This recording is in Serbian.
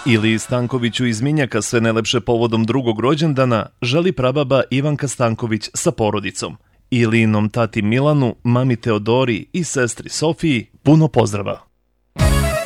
Iliji Stankoviću iz Minjaka sve najlepše povodom drugog rođendana želi prababa Ivanka Stanković sa porodicom. Ilijinom tati Milanu, mami Teodori i sestri Sofiji puno pozdrava.